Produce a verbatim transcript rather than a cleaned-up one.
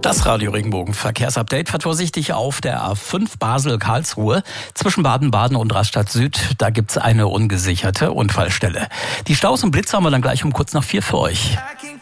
Das Radio Regenbogen Verkehrsupdate fährt vorsichtig auf der A fünf Basel-Karlsruhe zwischen Baden-Baden und Rastatt Süd. Da gibt's eine ungesicherte Unfallstelle. Die Staus und Blitze haben wir dann gleich um kurz nach vier für euch.